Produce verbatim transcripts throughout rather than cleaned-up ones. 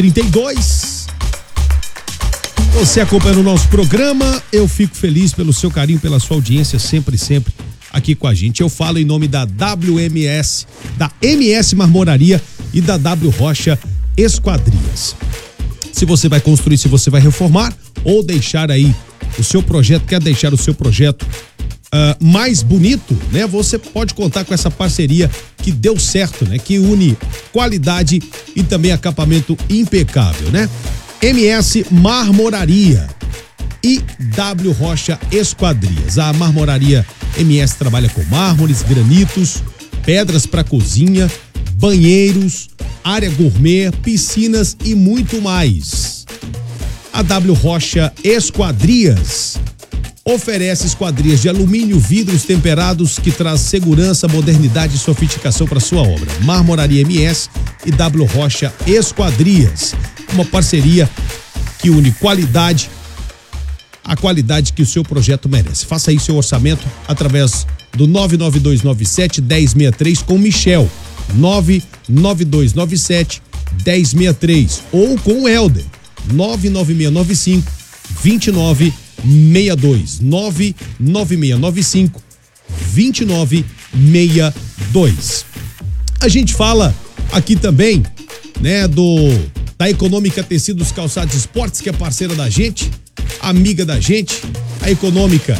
trinta e dois. Você acompanhando o nosso programa, eu fico feliz pelo seu carinho, pela sua audiência, sempre, sempre aqui com a gente. Eu falo em nome da W M S, da M S Marmoraria e da W Rocha Esquadrias. Se você vai construir, se você vai reformar ou deixar aí o seu projeto, quer deixar o seu projeto uh, mais bonito, né? Você pode contar com essa parceria que deu certo, né? Que une qualidade e também acabamento impecável, né? M S Marmoraria e W Rocha Esquadrias. A Marmoraria M S trabalha com mármores, granitos, pedras para cozinha, banheiros, área gourmet, piscinas e muito mais. A W Rocha Esquadrias oferece esquadrias de alumínio, vidros temperados que traz segurança, modernidade e sofisticação para sua obra. Marmoraria M S e W Rocha Esquadrias. Uma parceria que une qualidade, a qualidade que o seu projeto merece. Faça aí seu orçamento através do nove nove dois nove sete, um zero seis três com Michel, nove nove dois nove sete, um zero seis três, ou com o Helder, nove nove seis nove cinco, dois nove seis dois, nove nove seis nove cinco, dois nove seis dois. A gente fala aqui também, né, do da Econômica Tecidos, Calçados e Esportes, que é parceira da gente, amiga da gente. A Econômica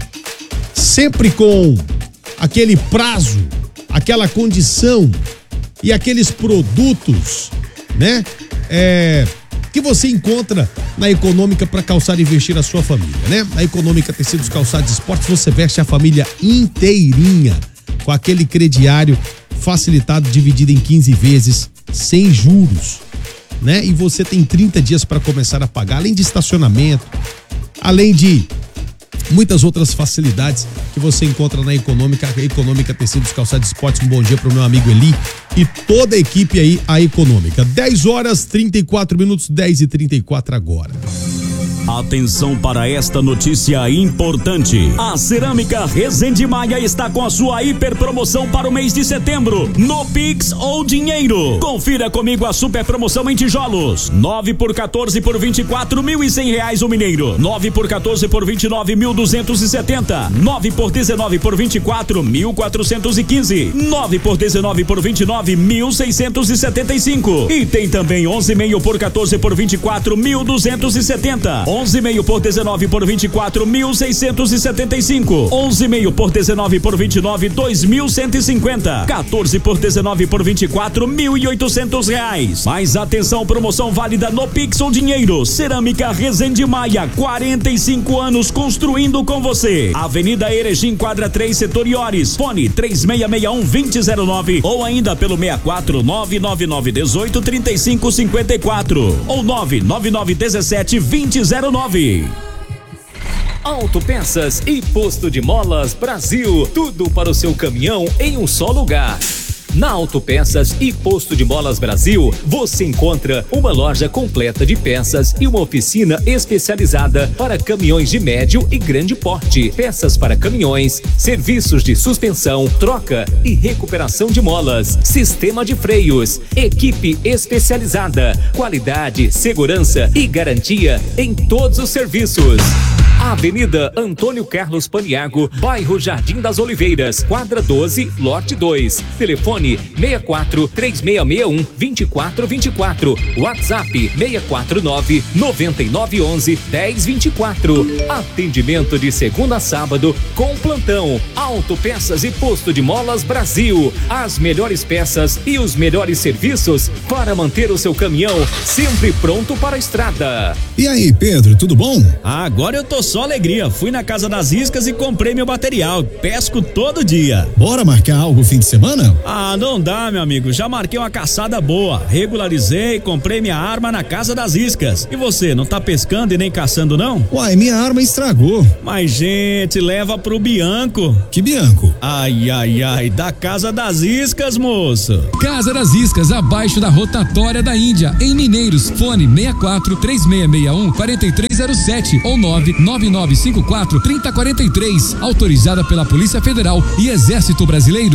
sempre com aquele prazo, aquela condição e aqueles produtos, né, é, que você encontra na Econômica para calçar e vestir a sua família, né? A Econômica Tecidos, Calçados e Esportes, você veste a família inteirinha com aquele crediário facilitado, dividido em quinze vezes, sem juros, né? E você tem trinta dias para começar a pagar, além de estacionamento, além de muitas outras facilidades que você encontra na Econômica. A Econômica Tecidos, Calçados e Esportes. Um bom dia pro meu amigo Eli e toda a equipe aí, a Econômica. dez horas, trinta e quatro minutos, dez e trinta e quatro agora. Atenção para esta notícia importante. A Cerâmica Resende Maia está com a sua hiper promoção para o mês de setembro, no Pix ou Dinheiro. Confira comigo a super promoção em tijolos. nove por quatorze por vinte e quatro, mil e cem reais o mineiro. nove por quatorze por vinte e nove, mil duzentos e setenta. nove por dezenove por vinte e quatro, mil quatrocentos e quinze. nove por dezenove por vinte e nove, mil seiscentos e setenta e cinco. E tem também onze e meio por quatorze por vinte e quatro, mil duzentos e setenta. onze e meio por dezenove por vinte e quatro, mil seiscentos e setenta e cinco. onze e meio por dezenove por vinte e nove, dois mil cento e cinquenta. quatorze por dezenove por vinte e quatro, mil e oitocentos reais. Mas atenção, promoção válida no Pix ou Dinheiro. Cerâmica Resende Maia, quarenta e cinco anos construindo com você. Avenida Erechim, quadra três, setor Iores. Fone três seis seis um, dois zero zero nove ou ainda pelo seis quatro nove nove nove um oito, três cinco cinco quatro ou nove nove nove um sete, dois zero nove. Autopeças e Posto de Molas Brasil. Tudo para o seu caminhão em um só lugar. Na Autopeças e Posto de Molas Brasil, você encontra uma loja completa de peças e uma oficina especializada para caminhões de médio e grande porte. Peças para caminhões, serviços de suspensão, troca e recuperação de molas, sistema de freios, equipe especializada, qualidade, segurança e garantia em todos os serviços. Avenida Antônio Carlos Paniago, bairro Jardim das Oliveiras, quadra doze, lote dois. Telefone seis quatro três seis seis um, dois quatro dois quatro. WhatsApp seis quatro nove nove nove um um, um zero dois quatro. Atendimento de segunda a sábado com plantão. Autopeças e Posto de Molas Brasil. As melhores peças e os melhores serviços para manter o seu caminhão sempre pronto para a estrada. E aí, Pedro, tudo bom? Agora eu tô só alegria. Fui na Casa das Iscas e comprei meu material. Pesco todo dia. Bora marcar algo fim de semana? Ah, não dá, meu amigo. Já marquei uma caçada boa. Regularizei, comprei minha arma na Casa das Iscas. E você, não tá pescando e nem caçando, não? Uai, minha arma estragou. Mas, gente, leva pro Bianco. Que Bianco? Ai, ai, ai, da Casa das Iscas, moço. Casa das Iscas, abaixo da rotatória da Índia, em Mineiros. Fone seis quatro três seis seis um, quatro três zero sete ou nove nove nove cinco quatro, três zero quatro três. Autorizada pela Polícia Federal e Exército Brasileiro.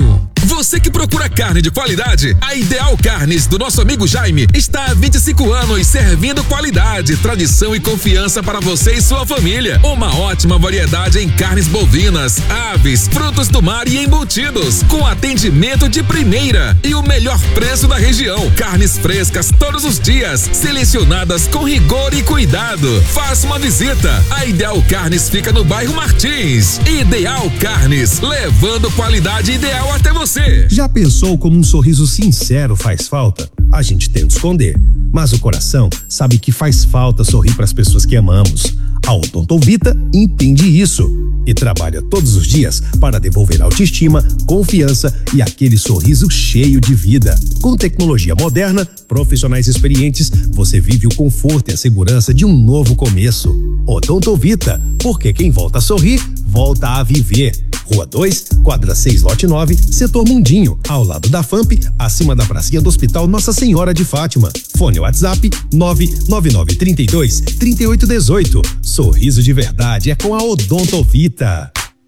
Você que procura carne de qualidade, a Ideal Carnes do nosso amigo Jaime está há vinte e cinco anos servindo qualidade, tradição e confiança para você e sua família. Uma ótima variedade em carnes bovinas, aves, frutos do mar e embutidos, com atendimento de primeira e o melhor preço da região. Carnes frescas todos os dias, selecionadas com rigor e cuidado. Faça uma visita. A Ideal Carnes fica no bairro Martins. Ideal Carnes, levando qualidade ideal até você. Já pensou como um sorriso sincero faz falta? A gente tenta esconder, mas o coração sabe que faz falta sorrir para as pessoas que amamos. A Odontovita entende isso e trabalha todos os dias para devolver autoestima, confiança e aquele sorriso cheio de vida. Com tecnologia moderna, profissionais experientes, você vive o conforto e a segurança de um novo começo. Odontovita, porque quem volta a sorrir, volta a viver. Rua dois, quadra seis, lote nove, setor Mundinho, ao lado da F A M P, acima da pracinha do Hospital Nossa Senhora de Fátima. Fone WhatsApp nove nove nove três dois, três oito um oito. Sorriso de verdade é com a Odontovita.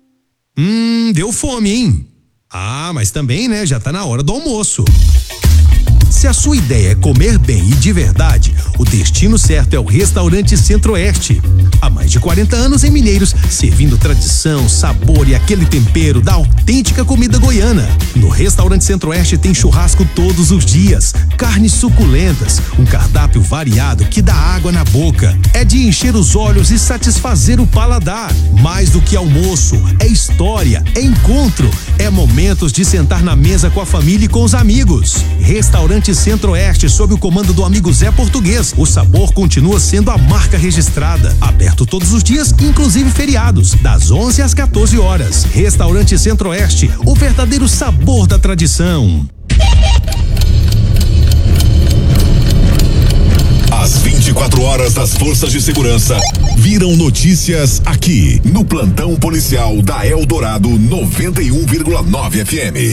Hum, deu fome, hein? Ah, mas também, né, já tá na hora do almoço. Se a sua ideia é comer bem e de verdade, o destino certo é o Restaurante Centro-Oeste. Há mais de quarenta anos em Mineiros, servindo tradição, sabor e aquele tempero da autêntica comida goiana. No Restaurante Centro-Oeste tem churrasco todos os dias, carnes suculentas, um cardápio variado que dá água na boca. É de encher os olhos e satisfazer o paladar. Mais do que almoço, é história, é encontro, é momentos de sentar na mesa com a família e com os amigos. Restaurante Centro-Oeste, sob o comando do amigo Zé Português. O sabor continua sendo a marca registrada. Aberto todos os dias, inclusive feriados, das onze às quatorze horas. Restaurante Centro-Oeste, o verdadeiro sabor da tradição. As vinte e quatro horas das forças de segurança viram notícias aqui no plantão policial da Eldorado noventa e um vírgula nove F M.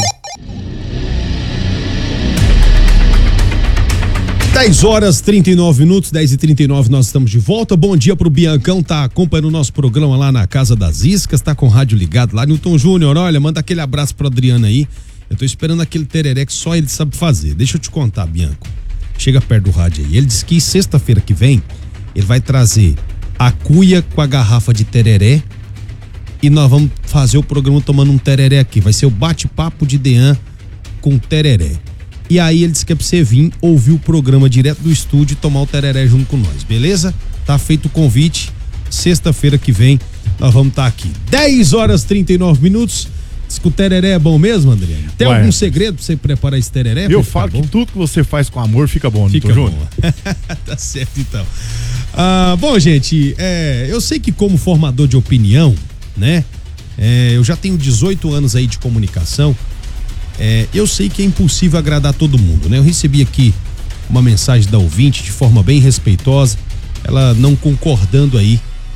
dez horas trinta e nove minutos, dez e trinta e nove, nós estamos de volta. Bom dia pro Biancão, tá acompanhando o nosso programa lá na Casa das Iscas, tá com o rádio ligado lá. Newton Júnior, olha, manda aquele abraço pro Adriano aí. Eu tô esperando aquele tereré que só ele sabe fazer. Deixa eu te contar, Bianco. Chega perto do rádio aí. Ele disse que sexta-feira que vem ele vai trazer a cuia com a garrafa de tereré e nós vamos fazer o programa tomando um tereré aqui. Vai ser o bate-papo de Dean com tereré. E aí ele disse que é pra você vir ouvir o programa direto do estúdio e tomar o tereré junto com nós, beleza? Tá feito o convite, sexta-feira que vem nós vamos estar tá aqui. dez horas e trinta e nove minutos. Diz que o tereré é bom mesmo, André? Tem Ué. algum segredo pra você preparar esse tereré? Eu falo que tudo que você faz com amor fica bom, fica bom. Tá certo então. Ah, bom, gente, é, eu sei que como formador de opinião, né? É, eu já tenho dezoito anos aí de comunicação. É, eu sei que é impossível agradar todo mundo, né? Eu recebi aqui uma mensagem da ouvinte de forma bem respeitosa, ela não concordando aí,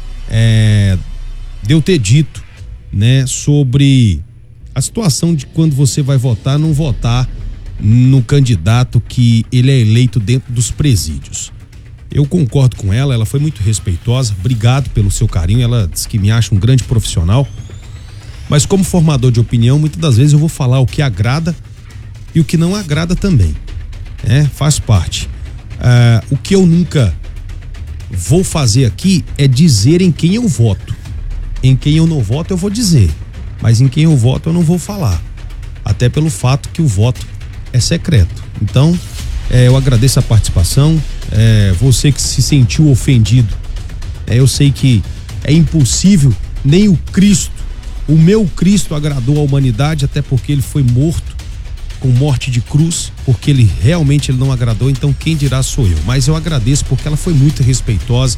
é, de eu ter dito, né, sobre a situação de quando você vai votar, não votar no candidato que ele é eleito dentro dos presídios. Eu concordo com ela, ela foi muito respeitosa, obrigado pelo seu carinho, ela disse que me acha um grande profissional. Mas como formador de opinião, muitas das vezes eu vou falar o que agrada e o que não agrada também, né? Faz parte. Ah, o que eu nunca vou fazer aqui é dizer em quem eu voto. Em quem eu não voto eu vou dizer, mas em quem eu voto eu não vou falar. Até pelo fato que o voto é secreto. Então, é, eu agradeço a participação. É, você que se sentiu ofendido, é, eu sei que é impossível, nem o Cristo, o meu Cristo agradou a humanidade, até porque ele foi morto com morte de cruz, porque ele realmente ele não agradou, então quem dirá sou eu. Mas eu agradeço porque ela foi muito respeitosa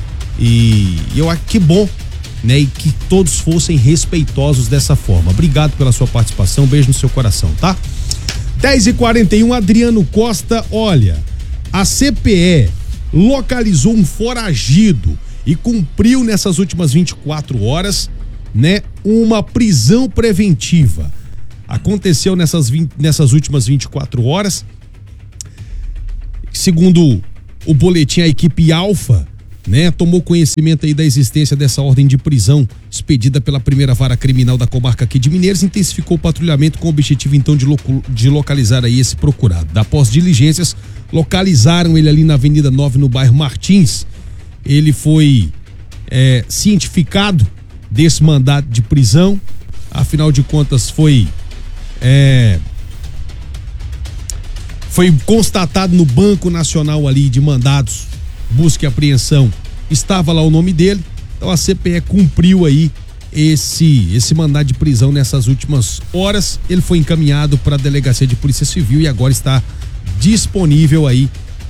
e eu acho que bom, né? E que todos fossem respeitosos dessa forma. Obrigado pela sua participação, beijo no seu coração, tá? dez e quarenta e um, Adriano Costa, olha, a C P E localizou um foragido e cumpriu nessas últimas vinte e quatro horas, né, uma prisão preventiva. Aconteceu nessas, vinte, nessas últimas vinte e quatro horas. Segundo o boletim, a equipe Alfa né, tomou conhecimento aí da existência dessa ordem de prisão expedida pela primeira vara criminal da comarca aqui de Mineiros, intensificou o patrulhamento com o objetivo então de, loco, de localizar aí esse procurado. Após diligências, localizaram ele ali na Avenida nove, no bairro Martins. Ele foi é, cientificado desse mandado de prisão, afinal de contas foi é, foi constatado no Banco Nacional ali de Mandados, busca e apreensão, estava lá o nome dele, então a C P E cumpriu aí esse, esse mandado de prisão nessas últimas horas. Ele foi encaminhado para a Delegacia de Polícia Civil e agora está disponível aí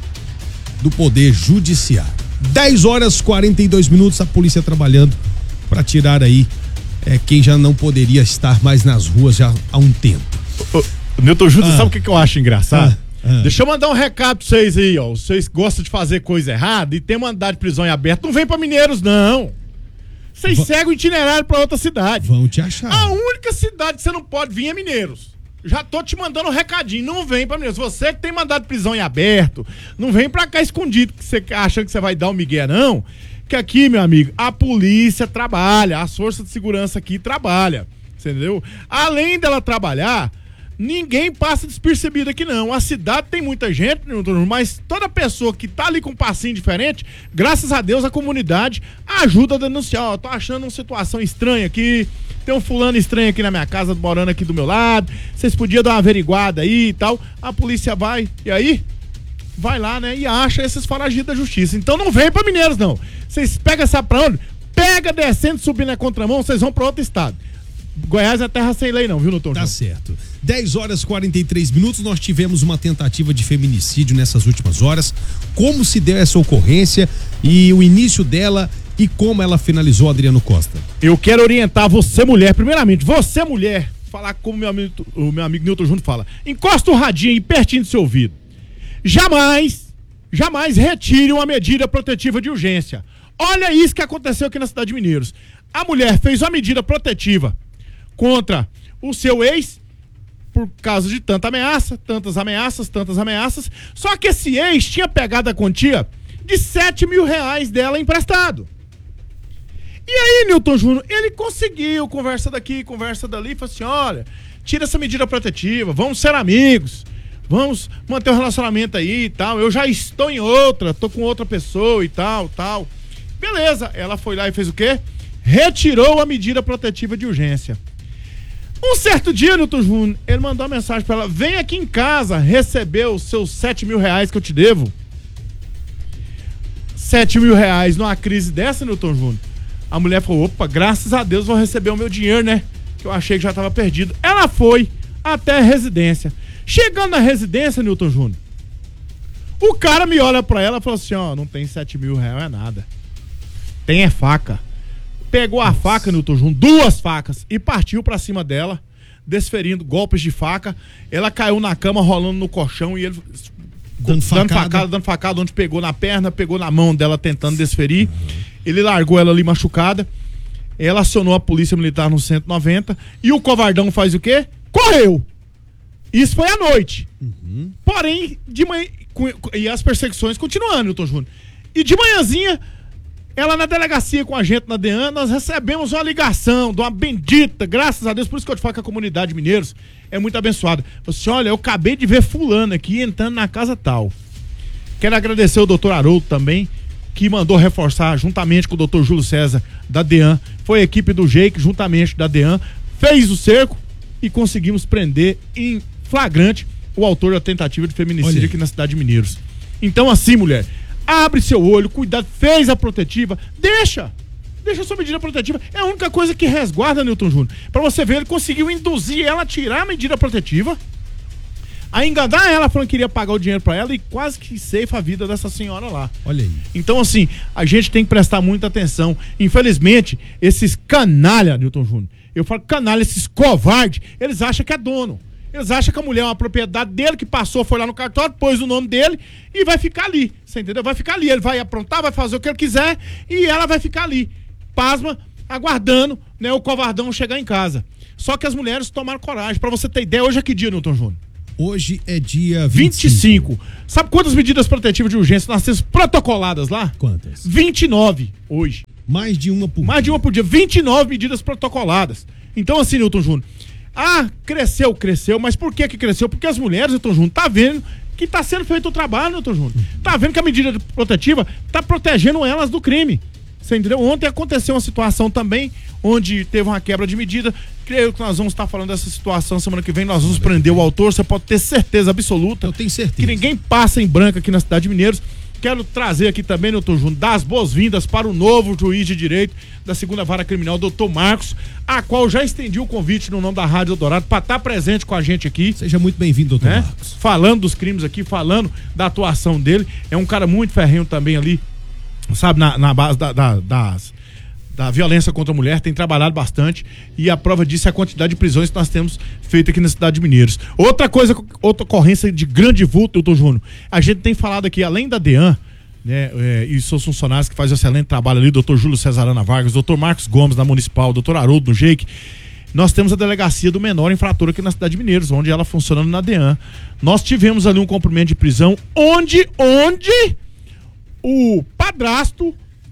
do Poder Judiciário. dez horas e quarenta e dois minutos, a polícia trabalhando para tirar aí é, quem já não poderia estar mais nas ruas já há um tempo. Ô, ô, Newton Júnior, ah. sabe o que, que eu acho engraçado? Ah. Ah. Deixa eu mandar um recado pra vocês aí, ó. Vocês gostam de fazer coisa errada e tem mandado de prisão em aberto, não vem pra Mineiros, não. Vocês v- seguem o itinerário pra outra cidade. Vão te achar. A única cidade que você não pode vir é Mineiros. Já tô te mandando um recadinho, não vem pra Mineiros. Você que tem mandado de prisão em aberto, não vem pra cá escondido, que você achando que você vai dar um migué, não. Que aqui, meu amigo, a polícia trabalha, as forças de segurança aqui trabalham, entendeu? Além dela trabalhar, ninguém passa despercebido aqui não. A cidade tem muita gente, mas toda pessoa que tá ali com um passinho diferente, graças a Deus a comunidade ajuda a denunciar. Ó, tô achando uma situação estranha aqui, tem um fulano estranho aqui na minha casa, morando aqui do meu lado, vocês podiam dar uma averiguada aí e tal. A polícia vai, e aí? Vai lá, né, e acha esses foragidos da justiça. Então não vem pra Mineiros, não. Vocês pegam essa pra onde? Pega descendo, subindo na contramão, vocês vão pra outro estado. Goiás é terra sem lei não, viu, Newton? Tá certo. dez horas e quarenta e três minutos, nós tivemos uma tentativa de feminicídio nessas últimas horas. Como se deu essa ocorrência e o início dela e como ela finalizou, Adriano Costa? Eu quero orientar você, mulher, primeiramente, você, mulher, falar como meu amigo, o meu amigo Newton Júnior fala. Encosta o radinho aí pertinho do seu ouvido. Jamais, jamais retire uma medida protetiva de urgência. Olha isso que aconteceu aqui na cidade de Mineiros. A mulher fez uma medida protetiva contra o seu ex por causa de tanta ameaça, tantas ameaças, tantas ameaças. Só que esse ex tinha pegado a quantia de sete mil reais dela emprestado. E aí, Newton Júnior, ele conseguiu, conversa daqui, conversa dali, falou assim, olha, tira essa medida protetiva, vamos ser amigos, vamos manter o relacionamento aí e tal, eu já estou em outra, tô com outra pessoa e tal, tal. Beleza, ela foi lá e fez o quê? Retirou a medida protetiva de urgência. Um certo dia, Newton Júnior, ele mandou uma mensagem pra ela, vem aqui em casa receber os seus sete mil reais que eu te devo. Sete mil reais numa crise dessa, Newton Júnior. A mulher falou, opa, graças a Deus vou receber o meu dinheiro, né? Que eu achei que já estava perdido. Ela foi até a residência. Chegando na residência, Newton Júnior, o cara me olha pra ela e falou assim, ó, não tem sete mil reais, é nada. Tem é faca. Pegou a faca, Newton Júnior, duas facas, e partiu pra cima dela, desferindo golpes de faca. Ela caiu na cama, rolando no colchão, e ele dando facada, dando facada, dando facada, onde pegou na perna, pegou na mão dela, tentando desferir. Uhum. Ele largou ela ali machucada. Ela acionou a polícia militar no cento e noventa, e o covardão faz o quê? Correu! Isso foi à noite. Uhum. Porém, de manhã, e as perseguições continuando, Newton Júnior. E de manhãzinha, ela na delegacia com a gente na D E A N, nós recebemos uma ligação de uma bendita, graças a Deus, por isso que eu te falo que a comunidade de Mineiros é muito abençoada. Você, olha, eu acabei de ver fulano aqui entrando na casa tal. Quero agradecer o doutor Haroldo também, que mandou reforçar juntamente com o doutor Júlio César da D E A N. Foi a equipe do Jake, juntamente da D E A N, fez o cerco e conseguimos prender em flagrante o autor da tentativa de feminicídio aqui na cidade de Mineiros. Então assim, mulher, abre seu olho, cuidado, fez a protetiva, deixa, deixa a sua medida protetiva, é a única coisa que resguarda, Newton Júnior. Pra você ver, ele conseguiu induzir ela a tirar a medida protetiva, a enganar ela, falando que iria pagar o dinheiro pra ela e quase que ceifa a vida dessa senhora lá. Olha aí. Então assim, a gente tem que prestar muita atenção. Infelizmente, esses canalha, Newton Júnior, eu falo canalha, esses covardes, eles acham que é dono. Eles acham que a mulher é uma propriedade dele, que passou, foi lá no cartório, pôs o nome dele e vai ficar ali, você entendeu? Vai ficar ali, ele vai aprontar, vai fazer o que ele quiser e ela vai ficar ali, pasma, aguardando, né, o covardão chegar em casa. Só que as mulheres tomaram coragem. Pra você ter ideia, hoje é que dia, Newton Júnior? Hoje é dia vinte e cinco. Sabe quantas medidas protetivas de urgência nós temos protocoladas lá? Quantas? vinte e nove hoje. Mais de uma por Mais de uma por dia. vinte e nove medidas protocoladas. Então, assim, Newton Júnior. Ah, cresceu, cresceu. Mas por que que cresceu? Porque as mulheres, Newton Júnior, tá vendo que tá sendo feito o trabalho, Newton Júnior. Tá vendo que a medida protetiva tá protegendo elas do crime. Você entendeu? Ontem aconteceu uma situação também onde teve uma quebra de medida. Creio que nós vamos estar falando dessa situação semana que vem. Nós vamos prender o autor. Você pode ter certeza absoluta. Eu tenho certeza. Que ninguém passa em branco aqui na cidade de Mineiros. Quero trazer aqui também, Newton Júnior, dar as boas-vindas para o novo juiz de direito da segunda vara criminal, doutor Marcos, a qual já estendi o convite no nome da Rádio Eldorado para estar presente com a gente aqui. Seja muito bem-vindo, doutor né? Marcos. Falando dos crimes aqui, falando da atuação dele. É um cara muito ferrenho também ali, sabe, na, na base da, da, das, da violência contra a mulher, tem trabalhado bastante, e a prova disso é a quantidade de prisões que nós temos feito aqui na cidade de Mineiros. Outra coisa, outra ocorrência de grande vulto, doutor Júnior, a gente tem falado aqui, além da DEAN, né, é, e seus funcionários que fazem um excelente trabalho ali, doutor Júlio Cesarana Vargas, doutor Marcos Gomes da Municipal, doutor Haroldo no Jake, nós temos a delegacia do menor infrator aqui na cidade de Mineiros, onde ela funcionando na DEAN. Nós tivemos ali um cumprimento de prisão, onde, onde o padrasto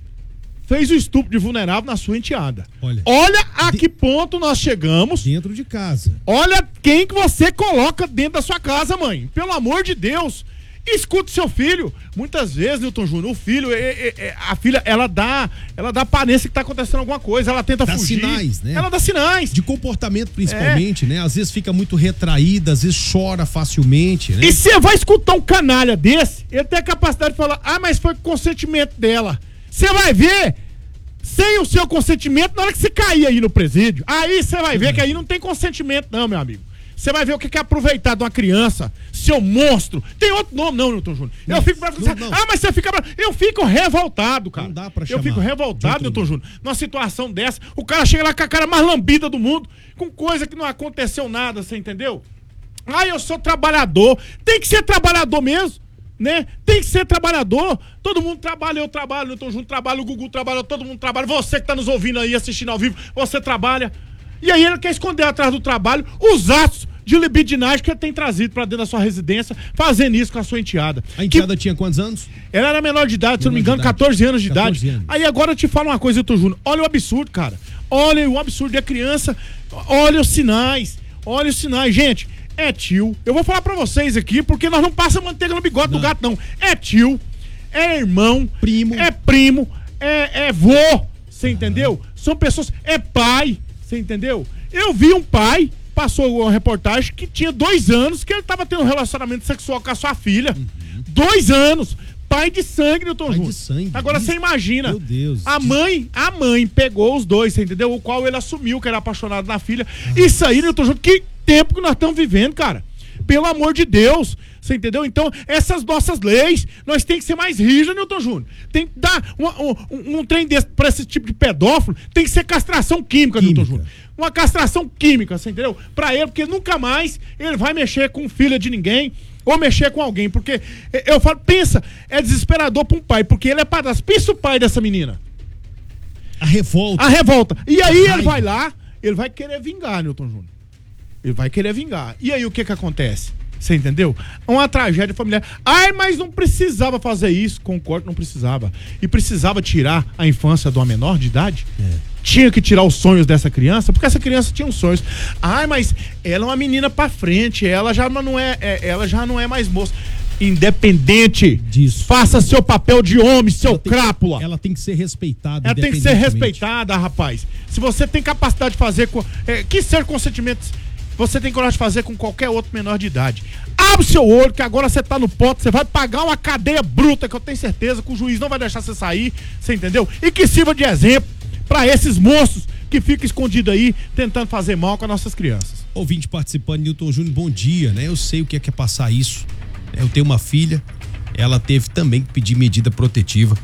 fez o estupro de vulnerável na sua enteada. Olha, Olha a de... que ponto nós chegamos. Dentro de casa. Olha quem que você coloca dentro da sua casa, mãe. Pelo amor de Deus. Escute seu filho. Muitas vezes, Newton Júnior, o filho, é, é, é, a filha, ela dá, ela dá aparência que tá acontecendo alguma coisa, ela tenta dá fugir. Dá sinais, né? Ela dá sinais. De comportamento, principalmente, é. né? Às vezes fica muito retraída, às vezes chora facilmente, né? E você vai escutar um canalha desse, ele tem a capacidade de falar, ah, mas foi com consentimento dela. Você vai ver, sem o seu consentimento, na hora que você cair aí no presídio, aí você vai ver uhum. que aí não tem consentimento não, meu amigo. Você vai ver o que é aproveitar de uma criança, seu monstro. Tem outro nome, não, Newton Júnior. Eu fico bravo. Não, não. Ah, mas você fica bravo. Eu fico revoltado, cara. Não dá pra chamar. Eu fico revoltado, Newton Júnior. Numa situação dessa, o cara chega lá com a cara mais lambida do mundo, com coisa que não aconteceu nada, você entendeu? Ah, eu sou trabalhador. Tem que ser trabalhador mesmo, né? Tem que ser trabalhador. Todo mundo trabalha, eu trabalho, Newton Júnior trabalha, o Gugu trabalha, todo mundo trabalha. Você que tá nos ouvindo aí, assistindo ao vivo, você trabalha. E aí ele quer esconder atrás do trabalho os atos de libidinagem que ele tem trazido pra dentro da sua residência, fazendo isso com a sua enteada. A enteada que... tinha quantos anos? Ela era menor de idade, menor se eu não me engano, catorze anos de idade. Anos. Aí agora eu te falo uma coisa, Newton Júnior. Olha o absurdo, cara. Olha o absurdo. E a criança, olha os sinais. Olha os sinais. Gente, é tio. Eu vou falar pra vocês aqui, porque nós não passamos manteiga no bigode não. do gato, não. É tio, é irmão, primo, é primo, é, é vô. Você entendeu? São pessoas. É pai. Você entendeu? Eu vi um pai. Passou uma reportagem que tinha dois anos que ele estava tendo um relacionamento sexual com a sua filha. Uhum. Dois anos. Pai de sangue, Newton Júnior. Pai de sangue. Agora você imagina. Meu Deus. A mãe, a mãe pegou os dois, você entendeu? O qual ele assumiu que era apaixonado na filha. Ah. Isso aí, Newton Júnior, que tempo que nós estamos vivendo, cara. Pelo amor de Deus. Você entendeu? Então, essas nossas leis, nós tem que ser mais rígidos, Newton Júnior. Tem que dar um, um, um trem desse pra esse tipo de pedófilo, tem que ser castração química, química. Newton Júnior. Uma castração química, você entendeu? Pra ele, porque nunca mais ele vai mexer com filha de ninguém ou mexer com alguém. Porque eu falo, pensa, é desesperador pra um pai, porque ele é padrasto. Pensa o pai dessa menina. A revolta. A revolta. E aí ele vai lá, ele vai querer vingar, Newton Júnior. Ele vai querer vingar. E aí o que que acontece? Você entendeu? Uma tragédia familiar. Ai, mas não precisava fazer isso. Concordo, não precisava. E precisava tirar a infância de uma menor de idade? É. Tinha que tirar os sonhos dessa criança, porque essa criança tinha uns sonhos. Ai, mas ela é uma menina pra frente, ela já não é, é, ela já não é mais moça. Independente disso, faça seu papel de homem, seu ela crápula. Tem, ela tem que ser respeitada. Ela tem que ser respeitada, rapaz. Se você tem capacidade de fazer, é, que ser consentimento, você tem coragem de fazer com qualquer outro menor de idade. Abre o seu olho, que agora você tá no pote, você vai pagar uma cadeia bruta, que eu tenho certeza que o juiz não vai deixar você sair, você entendeu? E que sirva de exemplo pra esses monstros que ficam escondidos aí, tentando fazer mal com as nossas crianças. Ouvinte participando, Newton Júnior, bom dia, né? Eu sei o que é, que é passar isso. Eu tenho uma filha, ela teve também que pedir medida protetiva.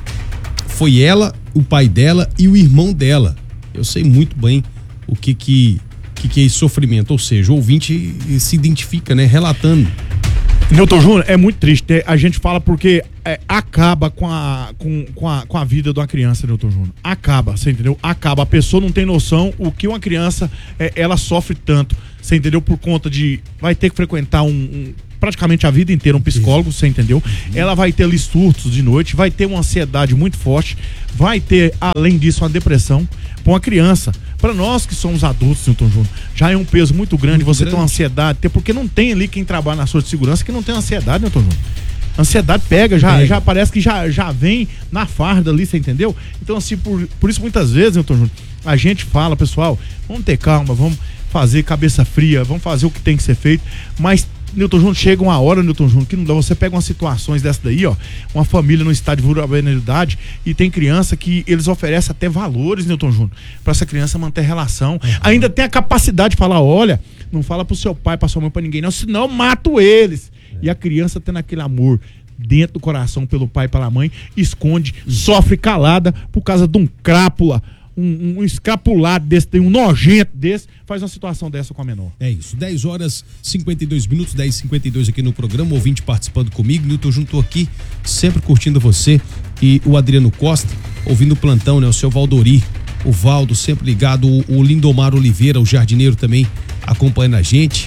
Foi ela, o pai dela e o irmão dela. Eu sei muito bem o que que... que que é esse sofrimento, ou seja, o ouvinte se identifica, né, relatando. Newton Júnior, é muito triste. A gente fala porque é, acaba com a, com, com, a, com a vida de uma criança, Newton Júnior. Acaba, você entendeu? Acaba. A pessoa não tem noção o que uma criança, é, ela sofre tanto, você entendeu? Por conta de, vai ter que frequentar um, um praticamente a vida inteira um psicólogo, você entendeu? Uhum. Ela vai ter ali surtos de noite, vai ter uma ansiedade muito forte, vai ter, além disso, uma depressão. Para uma criança, para nós que somos adultos, Newton Júnior, já é um peso muito grande muito você grande. ter uma ansiedade, ter, porque não tem ali quem trabalha na sua de segurança que não tem ansiedade, Newton Júnior. Ansiedade pega, já, pega. já parece que já, já vem na farda ali, você entendeu? Então, assim, por, por isso muitas vezes, Newton Júnior, a gente fala, pessoal, vamos ter calma, vamos fazer cabeça fria, vamos fazer o que tem que ser feito, mas Newton Júnior, chega uma hora, Newton Júnior, que não dá. Você pega umas situações dessa daí, ó, uma família no estado de vulnerabilidade e tem criança que eles oferecem até valores, Newton Júnior, pra essa criança manter relação. Uhum. Ainda tem a capacidade de falar, olha, não fala pro seu pai, pra sua mãe, pra ninguém não, senão eu mato eles. Uhum. E a criança tendo aquele amor dentro do coração pelo pai e pela mãe, esconde, uhum. sofre calada por causa de um crápula, Um, um escapulado desse, um nojento desse, faz uma situação dessa com a menor. É isso, dez horas e cinquenta e dois minutos, dez e cinquenta e dois aqui no programa, ouvinte participando comigo, Newton Júnior, tô aqui, sempre curtindo você, e o Adriano Costa, ouvindo o plantão, né, o seu Valdori, o Valdo, sempre ligado, o, o Lindomar Oliveira, o jardineiro também, acompanhando a gente.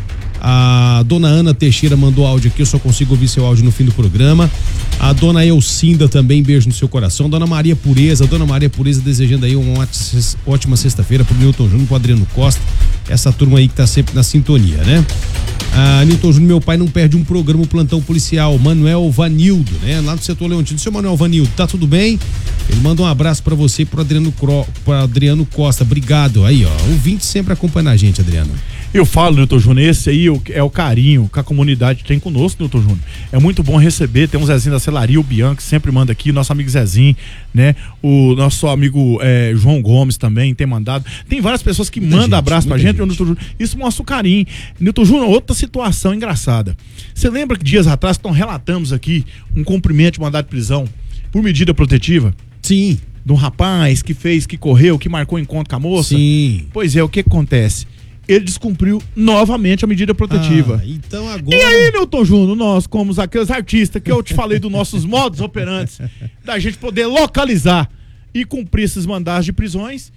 A dona Ana Teixeira mandou áudio aqui, eu só consigo ouvir seu áudio no fim do programa. A dona Elcinda também, beijo no seu coração. Dona Maria Pureza, dona Maria Pureza desejando aí uma ótima sexta-feira pro Newton Júnior, pro Adriano Costa, essa turma aí que tá sempre na sintonia, né? Ah, Newton Júnior, meu pai não perde um programa, o plantão policial, Manuel Vanildo, né? Lá no setor Leontino. Seu Manuel Vanildo, tá tudo bem? Ele manda um abraço pra você e pro Adriano, Cro... pro Adriano Costa, obrigado aí, ó, ouvinte sempre acompanhando a gente, Adriano. Eu falo, Newton Júnior, esse aí é o carinho que a comunidade tem conosco, Newton Júnior. É muito bom receber, tem um Zezinho da Celaria, o Bianchi, que sempre manda aqui, nosso amigo Zezinho, né? O nosso amigo é, João Gomes também tem mandado. Tem várias pessoas que muita mandam gente, abraço pra gente, gente. Newton Júnior. Isso mostra o carinho. Newton Júnior, outra situação engraçada. Você lembra que dias atrás nós relatamos aqui um cumprimento de mandado de prisão por medida protetiva? Sim. De um rapaz que fez, que correu, que marcou encontro com a moça? Sim. Pois é, o que acontece? Ele descumpriu novamente a medida protetiva. Ah, então agora... E aí, Newton Júnior, nós, como aqueles artistas que eu te falei dos nossos modos operantes, da gente poder localizar e cumprir esses mandados de prisões,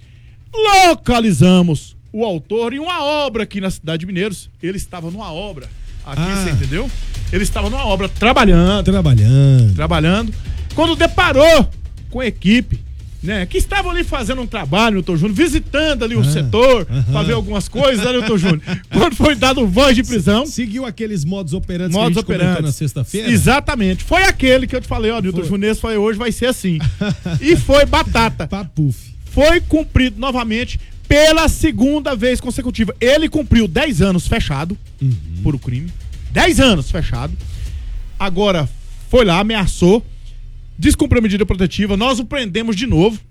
localizamos o autor em uma obra aqui na cidade de Mineiros. Ele estava numa obra aqui, ah. você entendeu? Ele estava numa obra trabalhando. Trabalhando. Trabalhando. Quando deparou com a equipe, né, que estavam ali fazendo um trabalho, Newton Júnior, visitando ali o ah, setor, uh-huh. para ver algumas coisas, né, Newton Júnior? Quando foi dado voz de prisão... Seguiu aqueles modos operantes modos que a gente operantes. comentou na sexta-feira? Exatamente. Foi aquele que eu te falei, ó, Newton Júnior, esse foi hoje, vai ser assim. E foi batata. Papuf. Foi cumprido novamente pela segunda vez consecutiva. Ele cumpriu dez anos fechado uhum. por o crime. dez anos fechado. Agora, foi lá, ameaçou, descumpriu a medida protetiva, nós o prendemos de novo,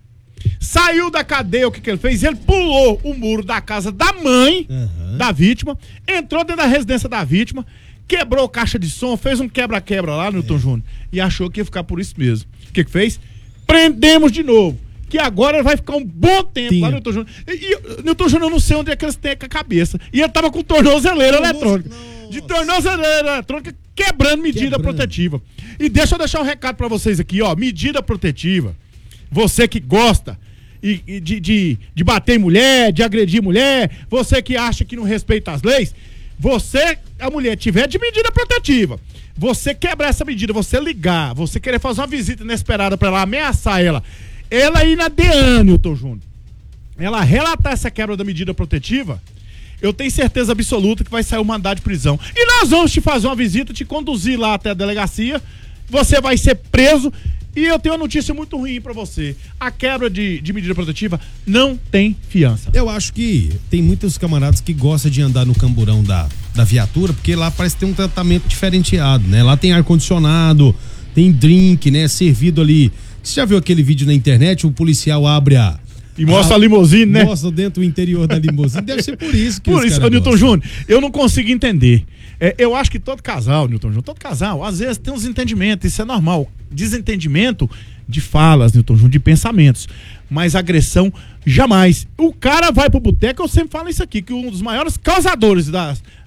saiu da cadeia, o que que ele fez? Ele pulou o muro da casa da mãe uhum. da vítima, entrou dentro da residência da vítima, quebrou caixa de som, fez um quebra-quebra lá, Newton é. Júnior, e achou que ia ficar por isso mesmo. O que que fez? Prendemos de novo, que agora vai ficar um bom tempo Tinha. lá, Newton Júnior. E, e Newton Júnior, eu não sei onde é que eles têm com a cabeça. E ele tava com tornozeleira eletrônica. Nossa. De tornozeleira eletrônica, quebrando medida quebrando. protetiva. E deixa eu deixar um recado pra vocês aqui, ó. Medida protetiva. Você que gosta e, e de, de, de bater em mulher, de agredir mulher, você que acha que não respeita as leis, você, a mulher, tiver de medida protetiva, você quebrar essa medida, você ligar, você querer fazer uma visita inesperada pra ela, ameaçar ela, ela ir na D E A N, Newton Júnior, ela relatar essa quebra da medida protetiva, eu tenho certeza absoluta que vai sair o mandado de prisão. E nós vamos te fazer uma visita, te conduzir lá até a delegacia, você vai ser preso. E eu tenho uma notícia muito ruim pra você. A quebra de, de medida protetiva não tem fiança. Eu acho que tem muitos camaradas que gostam de andar no camburão da, da viatura, porque lá parece ter um tratamento diferenciado, né? Lá tem ar-condicionado, tem drink, né? Servido ali. Você já viu aquele vídeo na internet? O policial abre a... E mostra a, a limusine, né? Mostra dentro do interior da limusine. Deve ser por isso que Por isso, Newton Júnior, eu não consigo entender. É, eu acho que todo casal, Newton Júnior, todo casal, às vezes tem uns entendimentos, isso é normal. Desentendimento de falas, Newton Júnior, de pensamentos. Mas agressão, jamais. O cara vai pro boteco, eu sempre falo isso aqui, que um dos maiores causadores das,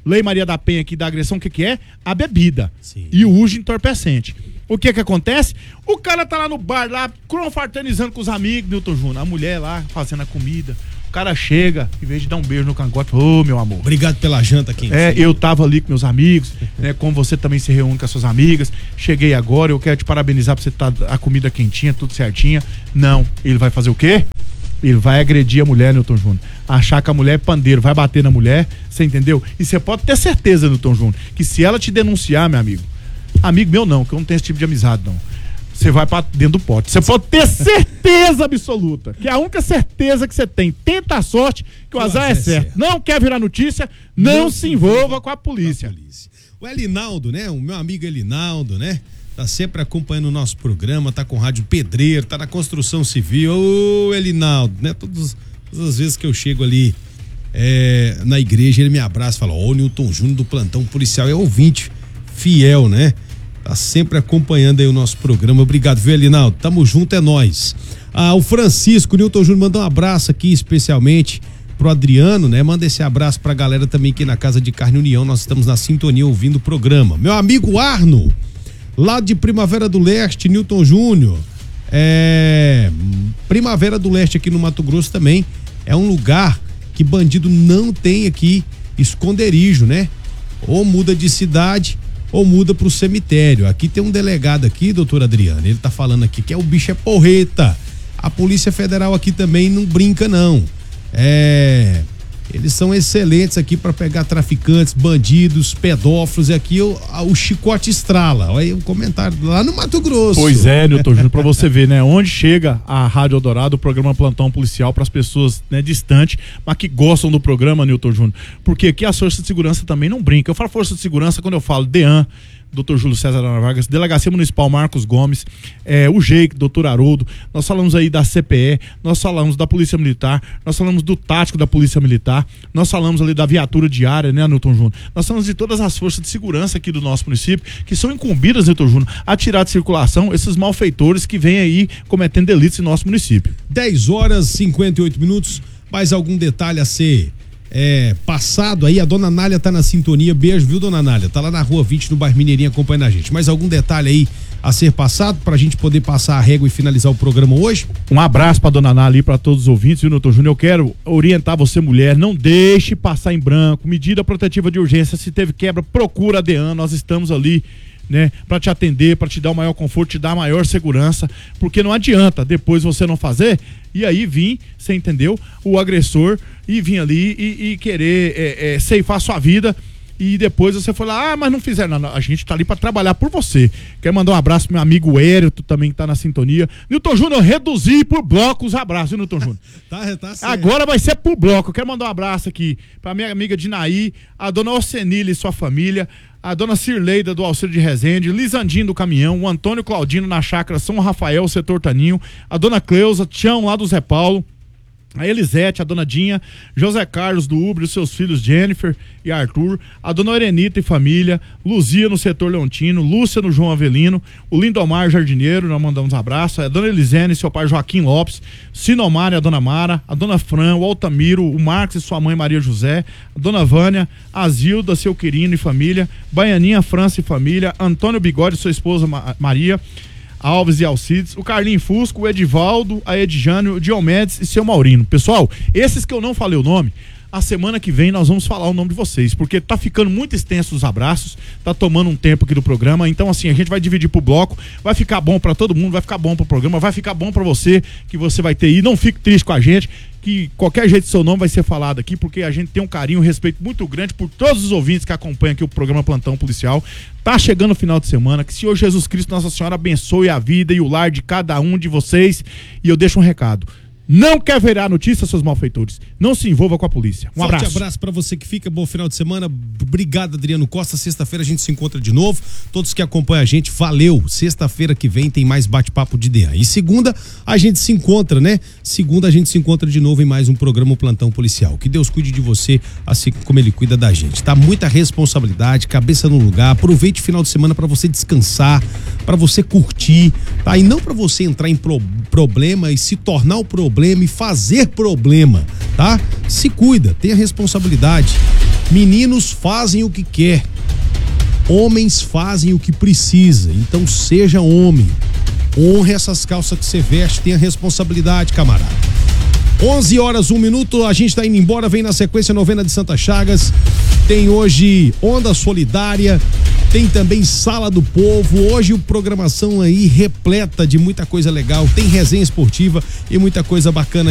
Lei Maria da Penha aqui da agressão, o que que é? A bebida. Sim. E o uso de entorpecente. O que que acontece? O cara tá lá no bar, lá, confraternizando com os amigos, Newton Júnior. A mulher lá, fazendo a comida. O cara chega, em vez de dar um beijo no cangote, ô, meu amor. Obrigado pela janta aqui. É, eu tava ali com meus amigos, né? Como você também se reúne com as suas amigas. Cheguei agora, eu quero te parabenizar por você estar a comida quentinha, tudo certinha. Não, ele vai fazer o quê? Ele vai agredir a mulher, Newton Júnior. Achar que a mulher é pandeiro, vai bater na mulher, você entendeu? E você pode ter certeza, Newton Júnior, que se ela te denunciar, meu amigo, amigo meu não, que eu não tenho esse tipo de amizade, não. Você vai pra dentro do pote. Você pode ter certeza absoluta, que é a única certeza que você tem. Tenta a sorte, que o azar é certo. Não quer virar notícia, não se envolva com a polícia. O Elinaldo, né? O meu amigo Elinaldo, né? Tá sempre acompanhando o nosso programa, tá com Rádio Pedreiro, tá na construção civil. Ô, Elinaldo, né? Todas, todas as vezes que eu chego ali é, na igreja, ele me abraça e fala: ó, o Newton Júnior do Plantão Policial é ouvinte fiel, né? Tá sempre acompanhando aí o nosso programa. Obrigado, viu, Elinaldo? Tamo junto, é nóis. Ah, o Francisco, o Newton Júnior mandou um abraço aqui especialmente pro Adriano, né? Manda esse abraço pra galera também aqui na Casa de Carne União. Nós estamos na sintonia ouvindo o programa. Meu amigo Arno, lá de Primavera do Leste, Newton Júnior. É. Primavera do Leste aqui no Mato Grosso também é um lugar que bandido não tem aqui esconderijo, né? Ou muda de cidade ou muda pro cemitério. Aqui tem um delegado aqui, doutor Adriano, ele tá falando aqui que é o bicho é porreta. A Polícia Federal aqui também não brinca não. É, eles são excelentes aqui para pegar traficantes, bandidos, pedófilos, e aqui o, o chicote estrala. Olha aí o comentário lá no Mato Grosso. Pois é, Newton Júnior, pra você ver, né? Onde chega a Rádio Eldorado, o programa Plantão Policial, para as pessoas, né, distantes, mas que gostam do programa, Newton Júnior. Porque aqui as forças de segurança também não brincam. Eu falo força de segurança quando eu falo DEAN, doutor Júlio César Ana Vargas, Delegacia Municipal Marcos Gomes, é, o G E I C, doutor Haroldo, nós falamos aí da C P E, nós falamos da Polícia Militar, nós falamos do tático da Polícia Militar, nós falamos ali da viatura diária, né, Newton Júnior? Nós falamos de todas as forças de segurança aqui do nosso município, que são incumbidas, Newton Júnior, a tirar de circulação esses malfeitores que vêm aí cometendo delitos em nosso município. dez horas e cinquenta e oito minutos, mais algum detalhe a ser É, passado aí, a dona Nália tá na sintonia, beijo, viu, dona Nália? Tá lá na rua vinte, no bairro Mineirinho, acompanhando a gente. Mais algum detalhe aí a ser passado pra gente poder passar a régua e finalizar o programa hoje? Um abraço pra dona Nália e pra todos os ouvintes, viu, Newton Júnior? Eu quero orientar você, mulher, não deixe passar em branco, medida protetiva de urgência, se teve quebra, procura a DEAN, nós estamos ali, né, para te atender, para te dar o maior conforto, te dar a maior segurança, porque não adianta depois você não fazer e aí vir, você entendeu, o agressor e vir ali e, e querer é, é, ceifar sua vida e depois você for lá, ah, mas não fizeram, não, não, a gente tá ali para trabalhar por você. Quero mandar um abraço pro meu amigo Hérito também que tá na sintonia. Newton Júnior, reduzir por bloco os abraços, viu, Newton Júnior? tá, tá certo. Agora vai ser por bloco. Eu quero mandar um abraço aqui pra minha amiga Dinaí, a dona Orcenile e sua família, a dona Cirleida do Auxílio de Resende, Lisandinho do Caminhão, o Antônio Claudino na chácara São Rafael, setor Taninho, a dona Cleusa, Tião lá do Zé Paulo, a Elisete, a dona Dinha, José Carlos do Ubre, os seus filhos Jennifer e Arthur, a dona Erenita e família, Luzia no setor Leontino, Lúcia no João Avelino, o Lindomar Jardineiro, nós mandamos um abraço, a dona Elisene e seu pai Joaquim Lopes, Sinomar e a dona Mara, a dona Fran, o Altamiro, o Marcos e sua mãe Maria José, a dona Vânia, a Zilda, seu Quirino e família, Baianinha, França e família, Antônio Bigode e sua esposa Ma- Maria, Alves e Alcides, o Carlinho Fusco, o Edivaldo, a Edjânio, o Diomedes e seu Maurino. Pessoal, esses que eu não falei o nome, a semana que vem nós vamos falar o nome de vocês, porque tá ficando muito extenso os abraços, tá tomando um tempo aqui do programa, então assim, a gente vai dividir pro bloco, vai ficar bom pra todo mundo, vai ficar bom pro programa, vai ficar bom pra você, que você vai ter aí, não fique triste com a gente, que qualquer jeito seu nome vai ser falado aqui, porque a gente tem um carinho, um respeito muito grande por todos os ouvintes que acompanham aqui o programa Plantão Policial. Tá chegando o final de semana, que o Senhor Jesus Cristo, Nossa Senhora, abençoe a vida e o lar de cada um de vocês, e eu deixo um recado. Não quer virar notícia, seus malfeitores. Não se envolva com a polícia. Um Forte abraço. abraço pra você que fica. Bom final de semana. Obrigado, Adriano Costa. Sexta-feira a gente se encontra de novo. Todos que acompanham a gente, valeu. Sexta-feira que vem tem mais bate-papo de DEAN. E segunda a gente se encontra, né? Segunda a gente se encontra de novo em mais um programa Plantão Policial. Que Deus cuide de você, assim como ele cuida da gente. Tá muita responsabilidade, cabeça no lugar. Aproveite o final de semana pra você descansar, pra você curtir, tá? E não pra você entrar em pro- problema e se tornar o problema e fazer problema, tá? Se cuida, tenha responsabilidade. Meninos fazem o que quer. Homens fazem o que precisa. Então seja homem. Honre essas calças que você veste, tenha responsabilidade, camarada. onze horas, um minuto, a gente tá indo embora, vem na sequência novena de Santa Chagas. Tem hoje Onda Solidária, tem também Sala do Povo. Hoje o programação aí repleta de muita coisa legal, tem resenha esportiva e muita coisa bacana.